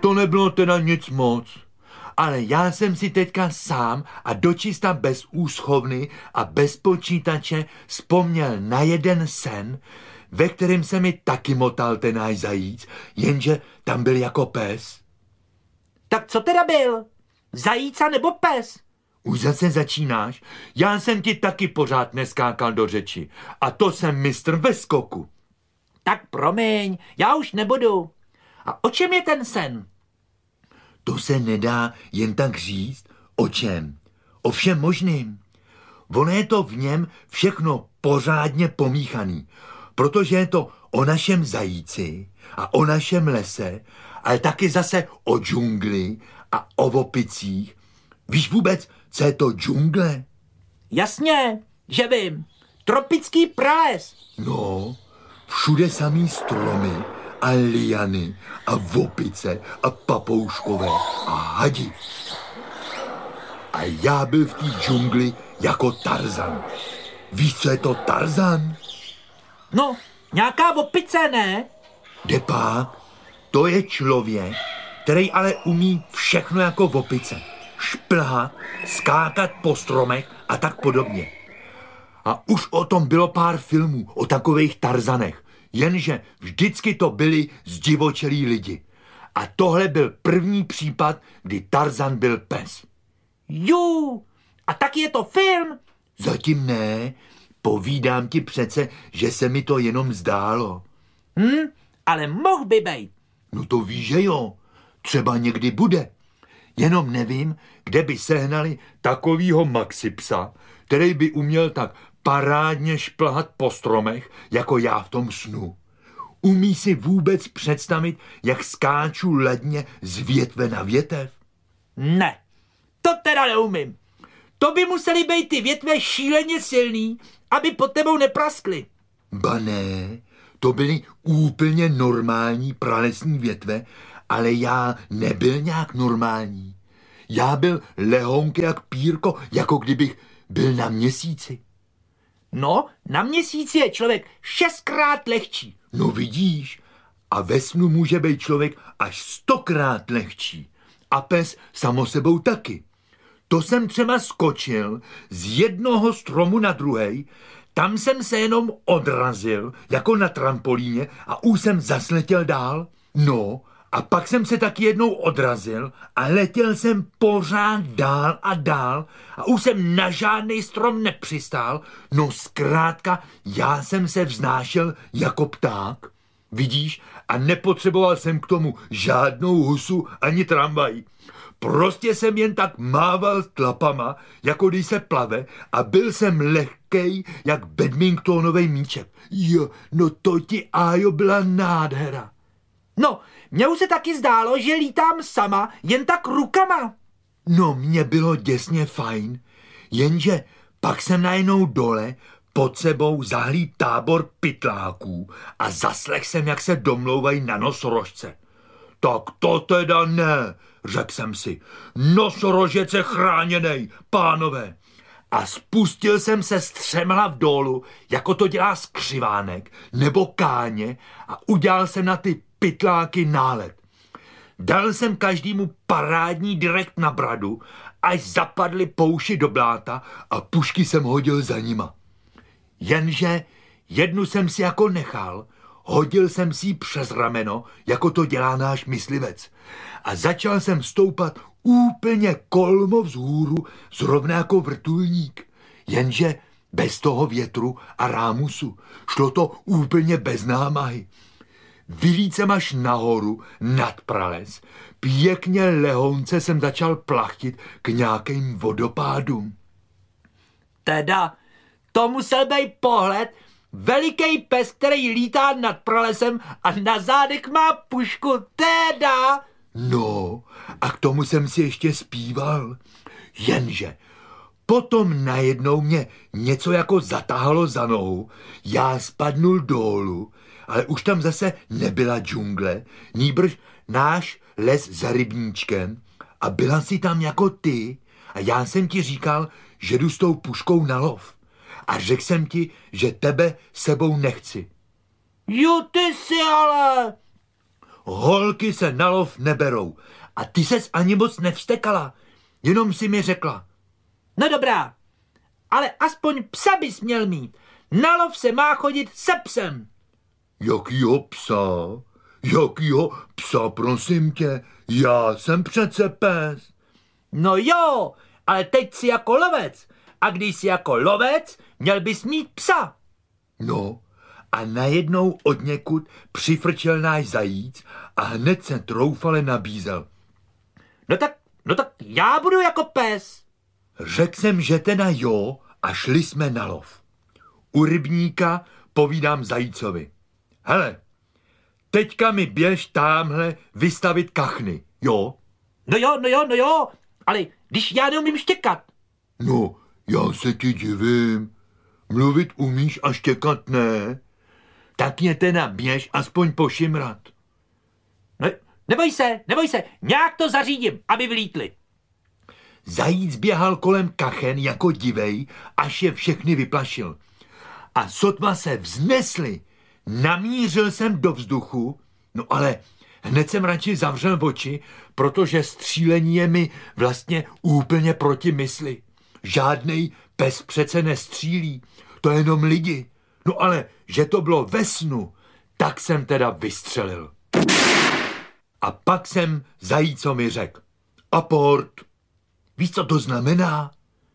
to nebylo teda nic moc. Ale já jsem si teďka sám a dočista bez úschovny a bez počítače vzpomněl na jeden sen, ve kterém se mi taky motal ten náš zajíc, jenže tam byl jako pes. Tak co teda byl? Zajíca nebo pes? Už zase začínáš? Já jsem ti taky pořád neskákal do řeči. A to jsem mistr ve skoku. Tak promiň, já už nebudu. A o čem je ten sen? To se nedá jen tak říct. O čem? O všem možným. Ono je to v něm všechno pořádně pomíchaný, protože je to o našem zajíci a o našem lese, ale taky zase o džungli a o opicích. Víš vůbec, co je to džungle? Jasně, že vím. Tropický prales. No, všude samý stromy a liany a opice a papouškové a hadi. A já byl v té džungli jako Tarzan. Víš, co je to Tarzan? No, nějaká opice, ne? Depák, to je člověk, který ale umí všechno jako opice. Šplhat, skákat po stromech a tak podobně. A už o tom bylo pár filmů, o takových Tarzanech. Jenže vždycky to byli zdivočelí lidi. A tohle byl první případ, kdy Tarzan byl pes. Jú, a taky je to film? Zatím ne, povídám ti přece, že se mi to jenom zdálo. Ale mohl by bejt. No to víš, že jo, třeba někdy bude. Jenom nevím, kde by sehnali takovýho maxipsa, který by uměl tak parádně šplhat po stromech, jako já v tom snu. Umí si vůbec představit, jak skáču ledně z větve na větev? Ne, to teda neumím. To by museli být ty větve šíleně silný, aby pod tebou nepraskly. Ba ne, to byly úplně normální pralesní větve, ale já nebyl nějak normální. Já byl lehonký jak pírko, jako kdybych byl na měsíci. No, na měsíci je člověk 6krát lehčí. No vidíš, a ve snu může být člověk až 100krát lehčí. A pes samo sebou taky. To jsem třeba skočil z jednoho stromu na druhej, tam jsem se jenom odrazil, jako na trampolíně a už jsem zasletěl dál. No, a pak jsem se taky jednou odrazil a letěl jsem pořád dál a dál a už jsem na žádný strom nepřistál. No zkrátka, já jsem se vznášel jako pták. Vidíš? A nepotřeboval jsem k tomu žádnou husu ani tramvaj. Prostě jsem jen tak mával tlapama, jako když se plave a byl jsem lehkej, jak badmintonový míček. Jo, no to ti, Ájo, byla nádhera. No, mně už se taky zdálo, že lítám sama, jen tak rukama. No, mně bylo děsně fajn, jenže pak jsem najednou dole pod sebou zahlíd tábor pytláků a zaslech jsem, jak se domlouvají na nosorožce. Tak to teda ne, řekl jsem si. Nosorožec je chráněnej, pánové. A spustil jsem se střemhlav dolů, jako to dělá skřivánek nebo káně a udělal jsem na ty pytláky nálet. Dal jsem každému parádní direkt na bradu, až zapadly pouši do bláta a pušky jsem hodil za nima. Jenže jednu jsem si jako nechal, hodil jsem si ji přes rameno, jako to dělá náš myslivec. A začal jsem stoupat úplně kolmo vzhůru, zrovna jako vrtulník. Jenže bez toho větru a rámusu. Šlo to úplně bez námahy. Vylít jsem až nahoru, nad prales. Pěkně lehonce jsem začal plachtit k nějakým vodopádům. Teda, to musel být pohled, veliký pes, který lítá nad pralesem a na zádech má pušku, teda. No, a k tomu jsem si ještě zpíval. Jenže potom najednou mě něco jako zatáhlo za nohu, já spadnul dolů, ale už tam zase nebyla džungle, nýbrž náš les za rybníčkem a byla si tam jako ty a já jsem ti říkal, že jdu s tou puškou na lov. A řekl jsem ti, že tebe sebou nechci. Jo, ty si ale... holky se na lov neberou. A ty ses ani moc nevstekala, jenom si mi řekla. No dobrá, ale aspoň psa bys měl mít. Na lov se má chodit se psem. Jakýho psa? Jakýho psa, prosím tě? Já jsem přece pes. No jo, ale teď jsi jako lovec. A když jsi jako lovec, měl bys mít psa. No, a najednou odněkud přifrčel náš zajíc a hned se troufale nabízel. No tak já budu jako pes. Řekl jsem, že teda jo, a šli jsme na lov. U rybníka povídám zajícovi. Hele, teďka mi běž támhle vystavit kachny, jo? No jo, ale když já neumím štěkat. No, já se ti divím. Mluvit umíš a štěkat ne? Tak je teda běž aspoň pošimrat. No, neboj se, nějak to zařídím, aby vlítli. Zajíc běhal kolem kachen jako divej, až je všechny vyplašil. A sotva se vznesli, namířil jsem do vzduchu, no ale hned jsem radši zavřel oči, protože střílení je mi vlastně úplně proti mysli. Žádnej pes přece nestřílí, to je jenom lidi. No ale, že to bylo ve snu, tak jsem teda vystřelil. A pak jsem zajícovi řekl. Aport. Víš, co to znamená?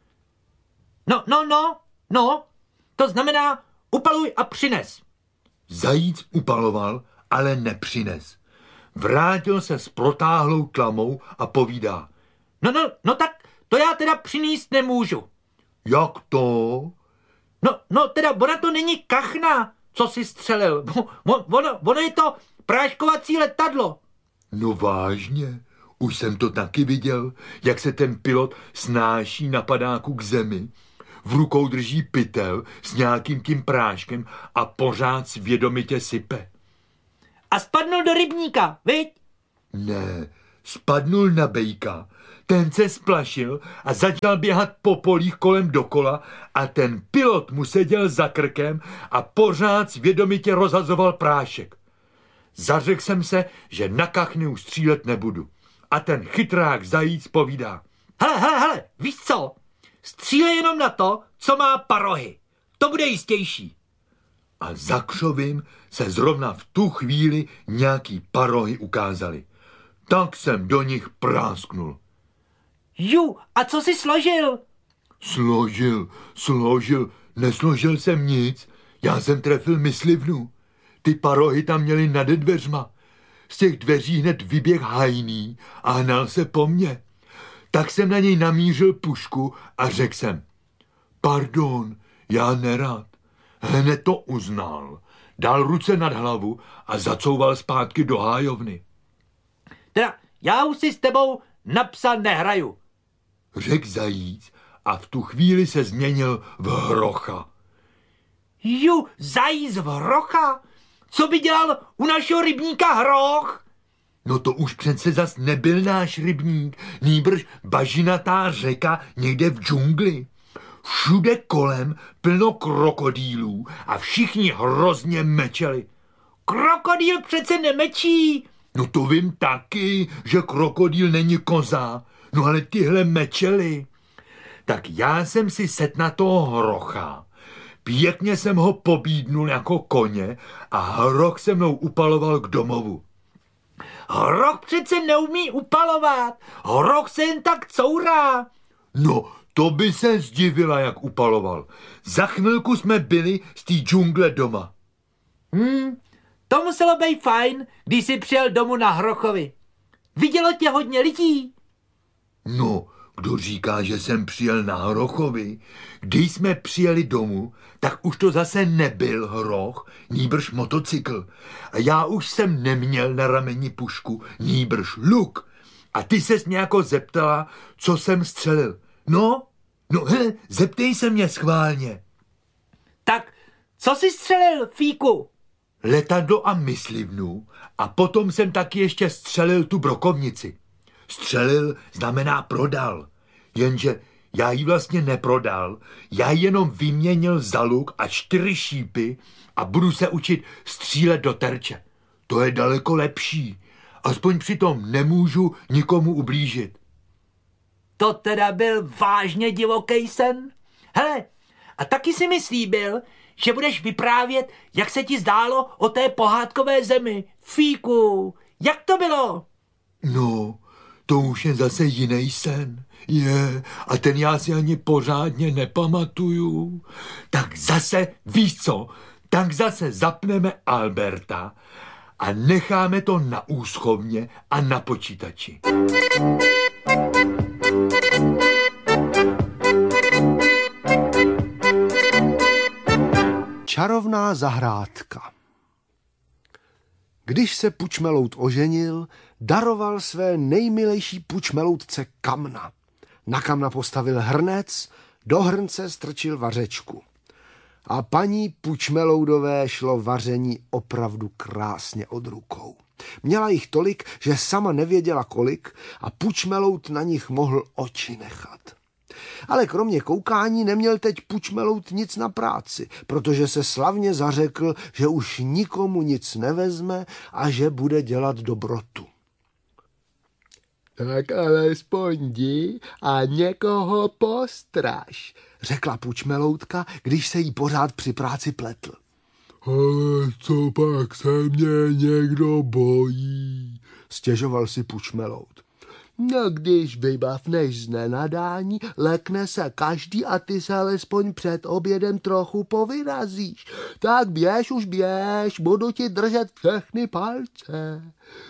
No, to znamená upaluj a přines. Zajíc upaloval, ale nepřines. Vrátil se s protáhlou tlamou a povídá. No tak to já teda přinést nemůžu. Jak to? No teda ona to není kachna, co si střelil. Ono je to práškovací letadlo. No vážně, už jsem to taky viděl, jak se ten pilot snáší na padáku k zemi. V rukou drží pytel s nějakým tím práškem a pořád svědomitě sype. A spadnul do rybníka, viď? Ne, spadnul na bejka. Ten se splašil a začal běhat po polích kolem dokola a ten pilot mu seděl za krkem a pořád svědomitě rozhazoval prášek. Zařekl jsem se, že na kachny už střílet nebudu. A ten chytrák zajíc povídá. Hele, víš co? Střílej jenom na to, co má parohy. To bude jistější. A za křovím se zrovna v tu chvíli nějaký parohy ukázaly. Tak jsem do nich prásknul. A co jsi složil? Složil, nesložil jsem nic. Já jsem trefil myslivnu. Ty parohy tam měly nade dveřma. Z těch dveří hned vyběh hajný a hnal se po mně. Tak jsem na něj namířil pušku a řekl jsem. Pardon, já nerad. Hned to uznal. Dal ruce nad hlavu a zacouval zpátky do hájovny. Teda já už si s tebou na psa nehraju. Řekl zajíc a v tu chvíli se změnil v hrocha. Zajíc v hrocha? Co by dělal u našeho rybníka hroch? No to už přece zas nebyl náš rybník, nýbrž bažinatá řeka někde v džungli. Všude kolem plno krokodýlů a všichni hrozně mečeli. Krokodýl přece nemečí. No to vím taky, že krokodýl není koza, no ale tyhle mečely. Tak já jsem si set na toho hrocha. Pěkně jsem ho pobídnul jako koně a hroch se mnou upaloval k domovu. Hroch přece neumí upalovat. Hroch se jen tak courá. No, to by se zdivila, jak upaloval. Za chvilku jsme byli z té džungle doma. To muselo být fajn, když jsi přijel domů na Hrochovi. Vidělo tě hodně lidí? No, kdo říká, že jsem přijel na Hrochovi? Když jsme přijeli domů, tak už to zase nebyl hroch, nýbrž motocykl. A já už jsem neměl na rameni pušku, nýbrž luk. A ty ses mě jako zeptala, co jsem střelil. No hele, zeptej se mě schválně. Tak, co jsi střelil, Fíku? Letadlo a myslivnu a potom jsem taky ještě střelil tu brokovnici. Střelil znamená prodal, jenže já ji vlastně neprodal, já ji jenom vyměnil za luk a 4 šípy a budu se učit střílet do terče. To je daleko lepší. Aspoň přitom nemůžu nikomu ublížit. To teda byl vážně divoký sen? Hele, a taky si mi slíbil, že budeš vyprávět, jak se ti zdálo o té pohádkové zemi. Fíku, jak to bylo? No, to už je zase jiný sen. A ten já si ani pořádně nepamatuju. Tak zase, víš co, tak zase zapneme Alberta a necháme to na úschovně a na počítači. Čarovná zahrádka. Když se Pučmelout oženil, daroval své nejmilejší Pučmeloutce kamna. Na kamna postavil hrnec, do hrnce strčil vařečku. A paní Pučmeloudové šlo vaření opravdu krásně od rukou. Měla jich tolik, že sama nevěděla kolik a Pučmelout na nich mohl oči nechat. Ale kromě koukání neměl teď Pučmelout nic na práci, protože se slavně zařekl, že už nikomu nic nevezme a že bude dělat dobrotu. Tak alespoň jdi a někoho postraž, řekla Pučmeloutka, když se jí pořád při práci pletl. Ale co pak se mě někdo bojí, stěžoval si Pučmelout. No, když vybavneš z nenadání, lekne se každý a ty se alespoň před obědem trochu povyrazíš. Tak běž už běž, budu ti držet všechny palce.